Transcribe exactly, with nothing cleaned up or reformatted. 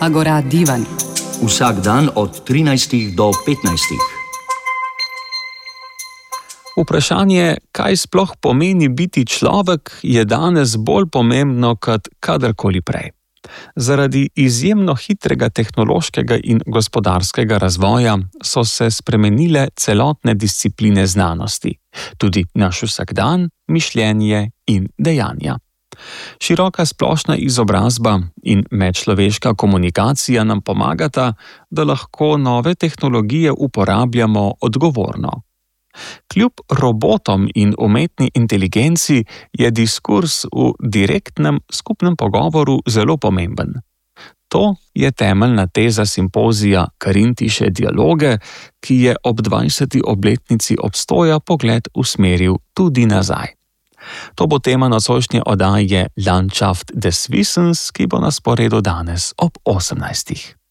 Agora Divan. Vsak dan od trinajstih do petnajstih. Vprašanje, kaj sploh pomeni biti človek, je danes bolj pomembno kot kadarkoli prej. Zaradi izjemno hitrega tehnološkega in gospodarskega razvoja so se spremenile celotne discipline znanosti, tudi naš vsakdan, mišljenje in dejanja. Široka splošna izobrazba in medčloveška komunikacija nam pomagata, da lahko nove tehnologije uporabljamo odgovorno. Kljub robotom in umetni inteligenci je diskurs v direktnem skupnem pogovoru zelo pomemben. To je temeljna teza simpozija Karintiše dialoge, ki je ob dvajseti obletnici obstoja pogled usmeril tudi nazaj. To bo tema nocojšnje oddaje Landschaft des Wissens, ki bo na sporedu danes ob osemnajstih.